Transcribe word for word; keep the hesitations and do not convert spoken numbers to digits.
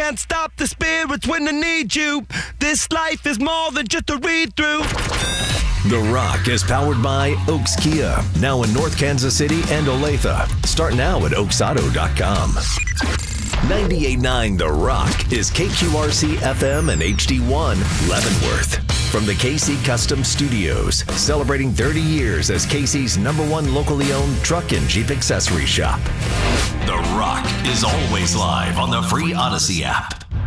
can't stop the spirits when they need you. This life is more than just a read-through. The Rock is powered by Oaks Kia, now in North Kansas City and Olathe. Start now at oaks auto dot com. ninety-eight point nine The Rock is K Q R C F M and H D one Leavenworth. From the K C Custom Studios, celebrating thirty years as K C's number one locally owned truck and Jeep accessory shop. The Rock is always live on the free Odyssey app.